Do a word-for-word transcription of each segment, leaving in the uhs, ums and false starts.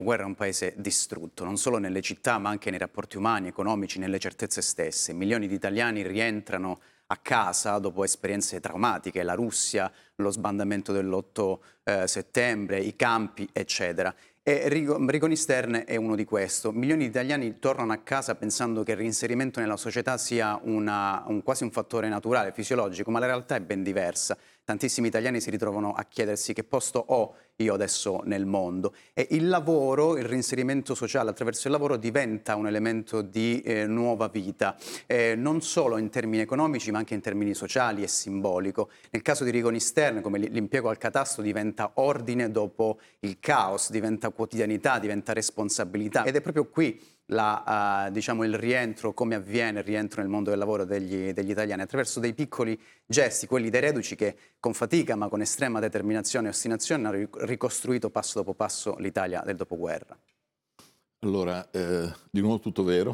Guerra è un paese distrutto, non solo nelle città, ma anche nei rapporti umani, economici, nelle certezze stesse. Milioni di italiani rientrano a casa dopo esperienze traumatiche, la Russia, lo sbandamento dell'otto eh, settembre, i campi, eccetera. E Rigoni Stern è uno di questi. Milioni di italiani tornano a casa pensando che il reinserimento nella società sia una, un, quasi un fattore naturale, fisiologico, ma la realtà è ben diversa. Tantissimi italiani si ritrovano a chiedersi che posto ho io adesso nel mondo, e il lavoro, il reinserimento sociale attraverso il lavoro diventa un elemento di eh, nuova vita, eh, non solo in termini economici ma anche in termini sociali e simbolico. Nel caso di Rigoni Stern, come l'impiego al catasto diventa ordine dopo il caos, diventa quotidianità, diventa responsabilità, ed è proprio qui la, uh, diciamo, il rientro, come avviene il rientro nel mondo del lavoro degli, degli italiani, attraverso dei piccoli gesti, quelli dei reduci che con fatica ma con estrema determinazione e ostinazione hanno ricostruito passo dopo passo l'Italia del dopoguerra. Allora, eh, di nuovo tutto vero,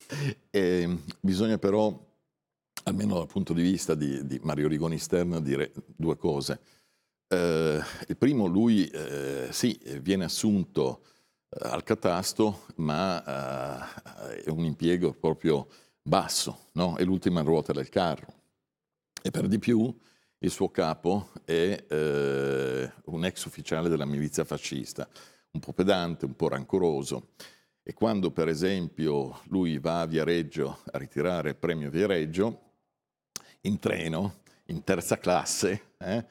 e bisogna però, almeno dal punto di vista di, di Mario Rigoni Stern, dire due cose. Eh, il primo, lui eh, sì, viene assunto al catasto, ma uh, è un impiego proprio basso, no? È l'ultima ruota del carro. E per di più il suo capo è uh, un ex ufficiale della milizia fascista, un po' pedante, un po' rancoroso. E quando, per esempio, lui va a Viareggio a ritirare il premio Viareggio, in treno, in terza classe, eh,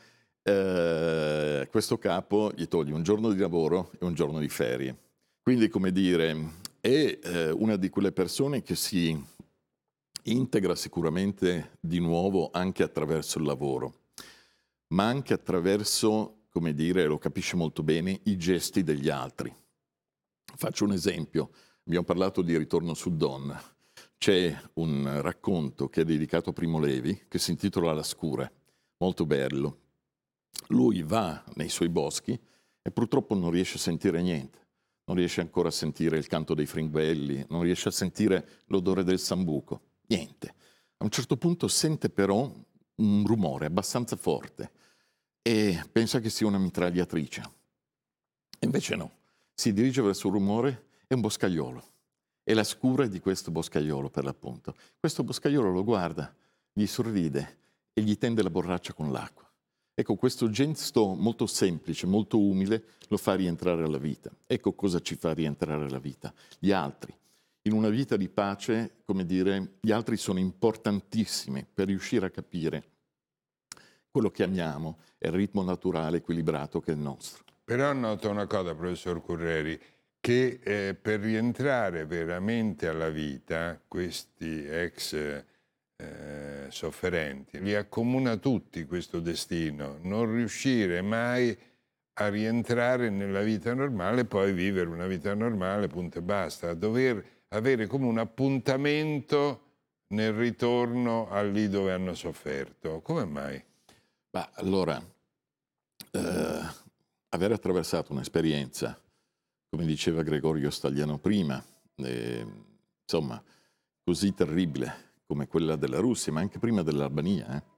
eh, questo capo gli toglie un giorno di lavoro e un giorno di ferie. Quindi, come dire, è eh, una di quelle persone che si integra sicuramente di nuovo anche attraverso il lavoro, ma anche attraverso, come dire, lo capisce molto bene, i gesti degli altri. Faccio un esempio. Abbiamo parlato di Ritorno sul Don. C'è un racconto che è dedicato a Primo Levi, che si intitola La Scura, molto bello. Lui va nei suoi boschi e purtroppo non riesce a sentire niente. Non riesce ancora a sentire il canto dei fringuelli, non riesce a sentire l'odore del sambuco, niente. A un certo punto sente però un rumore abbastanza forte e pensa che sia una mitragliatrice. E invece no, si dirige verso il rumore, è un boscaiolo. È la scura di questo boscaiolo, per l'appunto. Questo boscaiolo lo guarda, gli sorride e gli tende la borraccia con l'acqua. Ecco, questo gesto molto semplice, molto umile, lo fa rientrare alla vita. Ecco cosa ci fa rientrare alla vita. Gli altri. In una vita di pace, come dire, gli altri sono importantissimi per riuscire a capire quello che amiamo e il ritmo naturale, equilibrato che è il nostro. Però noto una cosa, professor Curreri, che eh, per rientrare veramente alla vita, questi ex eh, sofferenti, li accomuna tutti questo destino, non riuscire mai a rientrare nella vita normale, poi vivere una vita normale, punto e basta, dover avere come un appuntamento nel ritorno a lì dove hanno sofferto. Come mai? Bah, allora, eh, aver attraversato un'esperienza, come diceva Gregorio Stagliano prima, eh, insomma, così terribile come quella della Russia, ma anche prima dell'Albania, eh,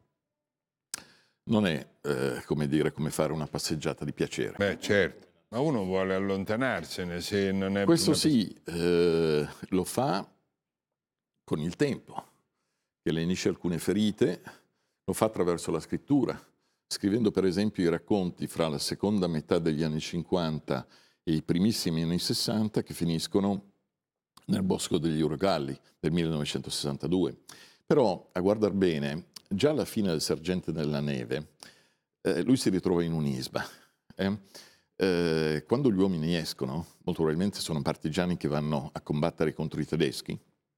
non è, eh, come dire, come fare una passeggiata di piacere. Beh, certo, ma uno vuole allontanarsene se non è... Questo sì, eh, lo fa con il tempo, che lenisce alcune ferite, lo fa attraverso la scrittura, scrivendo per esempio i racconti fra la seconda metà degli anni cinquanta e i primissimi anni sessanta che finiscono nel Bosco degli Urogalli del millenovecentosessantadue. Però, a guardar bene, già alla fine del Sergente nella neve, eh, lui si ritrova in un'isba. Eh? Eh, quando gli uomini escono, molto probabilmente sono partigiani che vanno a combattere contro i tedeschi,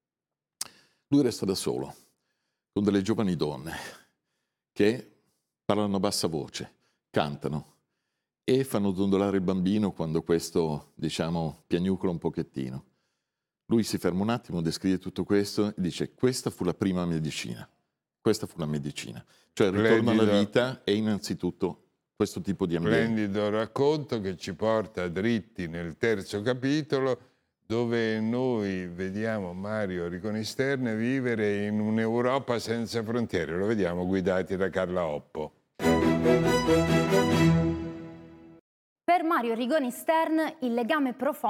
lui resta da solo, con delle giovani donne che parlano a bassa voce, cantano e fanno dondolare il bambino quando questo, diciamo, piagnucola un pochettino. Lui si ferma un attimo, descrive tutto questo e dice: questa fu la prima medicina, questa fu la medicina. Cioè il ritorno alla vita è innanzitutto questo tipo di ambiente. Splendido racconto che ci porta dritti nel terzo capitolo, dove noi vediamo Mario Rigoni Stern vivere in un'Europa senza frontiere. Lo vediamo guidati da Carla Oppo. Per Mario Rigoni Stern il legame profondo